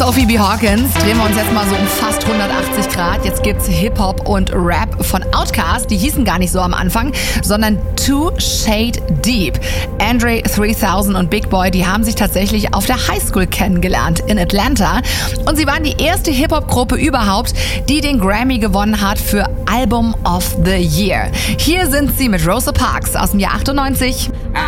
Sophie B. Hawkins. Drehen wir uns jetzt mal so um fast 180 Grad. Jetzt gibt's Hip-Hop und Rap von Outkast. Die hießen gar nicht so am Anfang, sondern Two Shade Deep. Andre 3000 und Big Boy, die haben sich tatsächlich auf der Highschool kennengelernt in Atlanta. Und sie waren die erste Hip-Hop-Gruppe überhaupt, die den Grammy gewonnen hat für Album of the Year. Hier sind sie mit Rosa Parks aus dem Jahr 98.